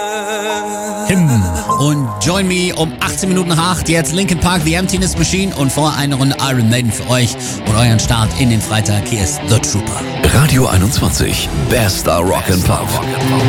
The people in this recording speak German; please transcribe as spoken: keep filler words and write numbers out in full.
Him und Join Me um achtzehn Minuten nach acht. Jetzt Linkin Park, The Emptiness Machine und vor eine Runde Iron Maiden für euch und euren Start in den Freitag. Hier ist The Trooper. Radio einundzwanzig, bester Rock and Pop.